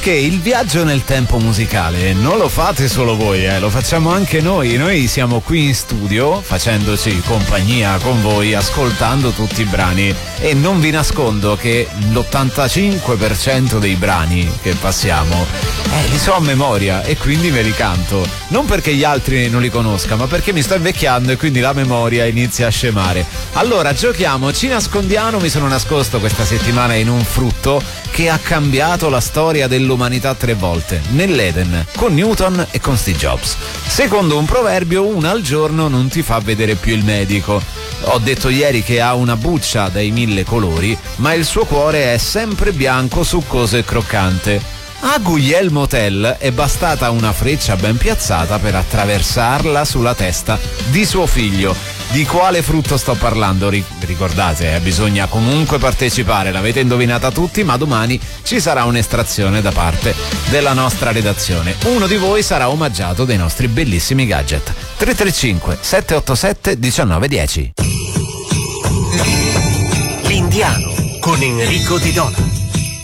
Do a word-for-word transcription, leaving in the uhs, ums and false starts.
Perché il viaggio nel tempo musicale non lo fate solo voi, eh, lo facciamo anche noi. Noi siamo qui in studio facendoci compagnia con voi, ascoltando tutti i brani, e non vi nascondo che l'ottantacinque per cento dei brani che passiamo eh, li so a memoria, e quindi me li canto. Non perché gli altri non li conosca, ma perché mi sto invecchiando e quindi la memoria inizia a scemare. Allora giochiamo, ci nascondiamo. Mi sono nascosto questa settimana in un frutto che ha cambiato la storia dell'umanità tre volte, nell'Eden, con Newton e con Steve Jobs. Secondo un proverbio, una al giorno non ti fa vedere più il medico. Ho detto ieri che ha una buccia dai mille colori, ma il suo cuore è sempre bianco, succoso e croccante. A Guglielmo Tell è bastata una freccia ben piazzata per attraversarla sulla testa di suo figlio. Di quale frutto sto parlando? Ricordate, eh, bisogna comunque partecipare, l'avete indovinata tutti, ma domani ci sarà un'estrazione da parte della nostra redazione. Uno di voi sarà omaggiato dai nostri bellissimi gadget. tre tre cinque sette otto sette uno nove uno zero. L'Indiano con Enrico Di Dona.